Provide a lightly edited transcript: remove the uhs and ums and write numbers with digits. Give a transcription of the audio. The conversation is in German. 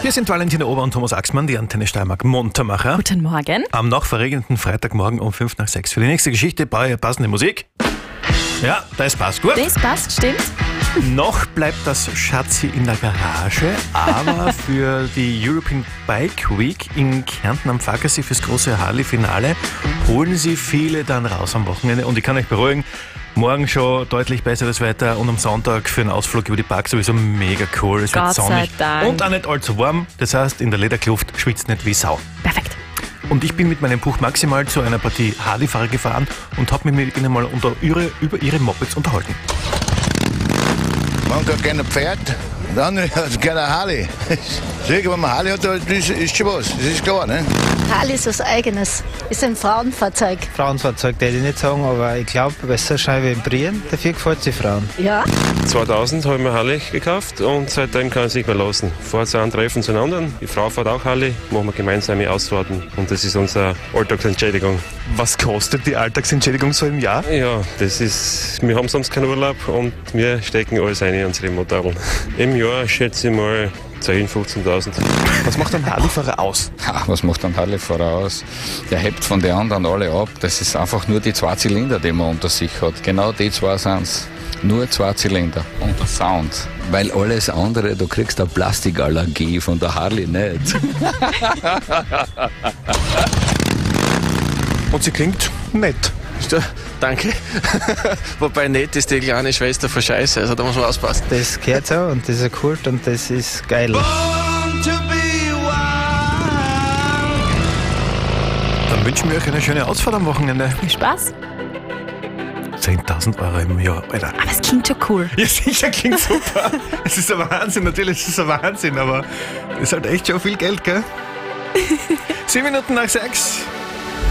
Hier sind Valentina Ober und Thomas Axmann, die Antenne Steiermark Muntermacher. Guten Morgen. Am noch verregneten Freitagmorgen um 5 nach 6. Für die nächste Geschichte brauche ich passende Musik. Ja, das passt gut. Das passt, stimmt. Noch bleibt das Schatzi in der Garage, aber für die European Bike Week in Kärnten am Fackersee fürs große Harley-Finale holen sie viele dann raus am Wochenende. Und ich kann euch beruhigen, morgen schon deutlich besseres Wetter und am Sonntag für einen Ausflug über die Park sowieso mega cool. Es wird sonnig und auch nicht allzu warm. Das heißt, in der Lederkluft schwitzt nicht wie Sau. Perfekt. Und ich bin mit meinem Buch Maximal zu einer Partie Harley-Fahrer gefahren und habe mich mit ihnen mal über ihre Mopeds unterhalten. Man hat gerne Pferd, der andere hat gerne Harley. Wenn man Harley hat, ist schon was, das ist klar, ne? Harley ist was Eigenes, ist ein Frauenfahrzeug. Frauenfahrzeug, würde ich nicht sagen, aber ich glaube, besser Scheibe im Brien, dafür gefällt sich Frauen. Ja. 2000 habe ich mir Harley gekauft und seitdem kann ich es nicht mehr lassen. Fahrt zu einem Treffen zu einem anderen, die Frau fährt auch Harley, machen wir gemeinsame Ausfahrten und das ist unsere Alltagsentschädigung. Was kostet die Alltagsentschädigung so im Jahr? Ja, wir haben sonst keinen Urlaub und wir stecken alles ein in unsere Motorräder. Im Jahr schätze ich mal 10.000, 15.000. Was macht ein Harley-Fahrer aus? Was macht ein Harley-Fahrer aus? Der hebt von den anderen alle ab. Das ist einfach nur die 2 Zylinder, die man unter sich hat. Genau die 2 sind's. Nur 2 Zylinder und der Sound. Weil alles andere, du kriegst eine Plastikallergie, von der Harley nicht. Und sie klingt nett. Danke. Wobei nett ist die kleine Schwester von Scheiße, also da muss man aufpassen. Das gehört so und das ist ein Kult und das ist geil. Dann wünschen wir euch eine schöne Ausfahrt am Wochenende. Viel Spaß. 10.000 Euro im Jahr, Alter. Aber es klingt schon cool. Ja, sicher, klingt super. Es ist ein Wahnsinn, natürlich ist es ein Wahnsinn, aber es ist halt echt schon viel Geld, gell? 7 Minuten nach 6.